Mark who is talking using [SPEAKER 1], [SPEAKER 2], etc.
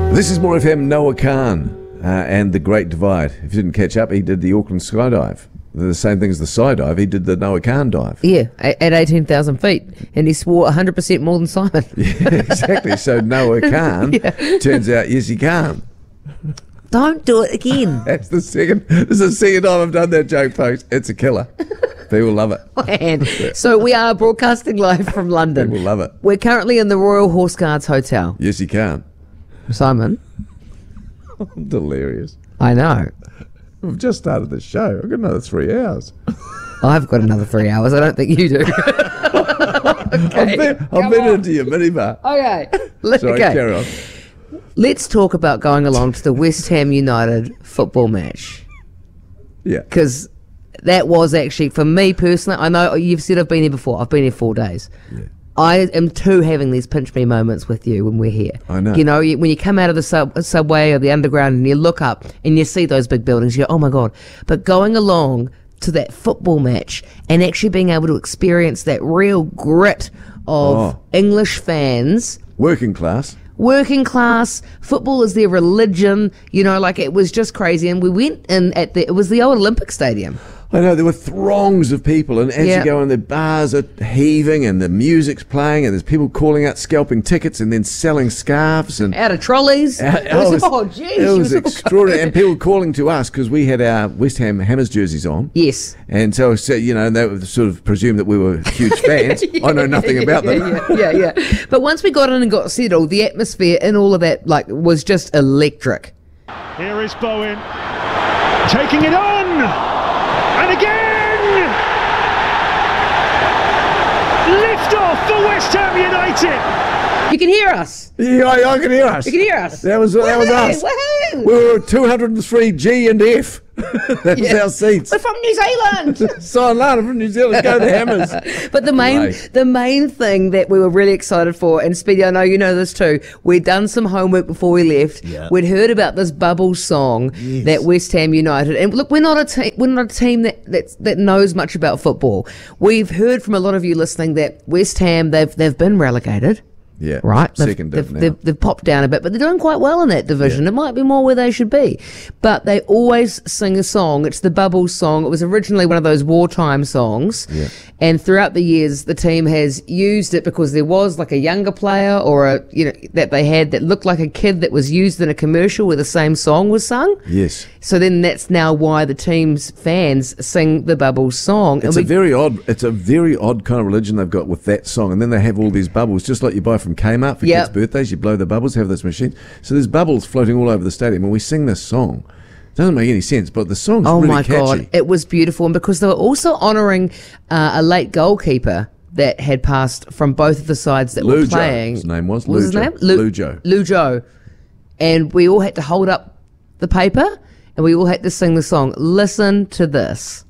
[SPEAKER 1] This is More FM, Noah Khan and The Great Divide. If you didn't catch up, he did the Auckland skydive. The same thing as the skydive, he did the Noah Khan dive.
[SPEAKER 2] Yeah, at 18,000 feet. And he swore 100% more than Simon.
[SPEAKER 1] Yeah, exactly. So Noah Khan, turns out, yes, he can.
[SPEAKER 2] Don't do it again.
[SPEAKER 1] This is the second time I've done that joke, folks. It's a killer. People love it.
[SPEAKER 2] Man. So we are broadcasting live from London.
[SPEAKER 1] People love it.
[SPEAKER 2] We're currently in the Royal Horse Guards Hotel.
[SPEAKER 1] Yes, he can.
[SPEAKER 2] Simon.
[SPEAKER 1] Delirious.
[SPEAKER 2] I know.
[SPEAKER 1] We've just started the show. I've got another 3 hours.
[SPEAKER 2] I've got another 3 hours. I don't think you do. Okay,
[SPEAKER 1] I've been into your minibar.
[SPEAKER 2] Okay.
[SPEAKER 1] Sorry, carry on.
[SPEAKER 2] Let's talk about going along to the West Ham United football match.
[SPEAKER 1] Yeah.
[SPEAKER 2] Because that was actually, for me personally, I know you've said I've been here before. I've been here 4 days. Yeah. I am too having these pinch me moments with you when we're here.
[SPEAKER 1] I know.
[SPEAKER 2] You know, when you come out of the subway or the underground and you look up and you see those big buildings, you go, oh my God. But going along to that football match and actually being able to experience that real grit of English fans.
[SPEAKER 1] Working class,
[SPEAKER 2] football is their religion, you know, like it was just crazy. And we went in it was the old Olympic Stadium.
[SPEAKER 1] I know, there were throngs of people, and as you go in, the bars are heaving and the music's playing and there's people calling out scalping tickets and then selling scarves and
[SPEAKER 2] out of trolleys.
[SPEAKER 1] It was extraordinary. And people calling to us because we had our West Ham Hammers jerseys on.
[SPEAKER 2] Yes.
[SPEAKER 1] And so you know, they would sort of presume that we were huge fans. I know nothing about them.
[SPEAKER 2] Yeah. But once we got in and got settled, the atmosphere and all of that was just electric.
[SPEAKER 3] Here is Bowen taking it on. And again! Lift off for West Ham United!
[SPEAKER 2] You can hear us.
[SPEAKER 1] Yeah, I can hear us.
[SPEAKER 2] You can hear us.
[SPEAKER 1] That was us.
[SPEAKER 2] Woohoo!
[SPEAKER 1] We were 203 G and F. That was our seats.
[SPEAKER 2] We're from New Zealand.
[SPEAKER 1] Sign Lana from New Zealand. Go the Hammers.
[SPEAKER 2] But the main thing that we were really excited for, and Speedy, I know you know this too, we'd done some homework before we left. Yeah. We'd heard about this Bubbles song that West Ham United, and look, we're not a team that knows much about football. We've heard from a lot of you listening that West Ham they've been relegated.
[SPEAKER 1] Yeah,
[SPEAKER 2] right.
[SPEAKER 1] They've
[SPEAKER 2] popped down a bit, but they're doing quite well in that division. Yeah. It might be more where they should be, but they always sing a song. It's the Bubbles song. It was originally one of those wartime songs, and throughout the years, the team has used it because there was like a younger player or that they had that looked like a kid that was used in a commercial where the same song was sung.
[SPEAKER 1] Yes.
[SPEAKER 2] So then that's now why the team's fans sing the Bubbles song.
[SPEAKER 1] It's a very odd kind of religion they've got with that song, and then they have all these bubbles, just like you buy from Kmart for kids' birthdays. You blow the bubbles, have this machine. So there's bubbles floating all over the stadium, and we sing this song. It doesn't make any sense, but the song's really catchy. Oh my God,
[SPEAKER 2] it was beautiful, and because they were also honouring a late goalkeeper that had passed from both of the sides that were playing.
[SPEAKER 1] His name was?
[SPEAKER 2] What was his name?
[SPEAKER 1] Lujo.
[SPEAKER 2] Lujo. And we all had to hold up the paper, and we all had to sing the song. Listen to this.